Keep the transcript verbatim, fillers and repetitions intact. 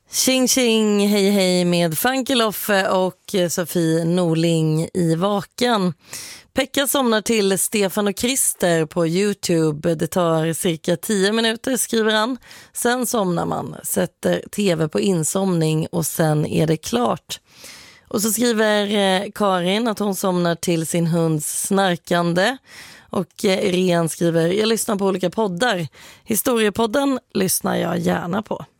Tjing tjing, hej hej med Funky Loffe och Sofie Norling i Vaken. Pekka somnar till Stefan och Christer på YouTube. Det tar cirka tio minuter, skriver han. Sen somnar man, sätter tv på insomning och sen är det klart. Och så skriver Karin att hon somnar till sin hunds snarkande. Och Rian skriver, jag lyssnar på olika poddar. Historiepodden lyssnar jag gärna på.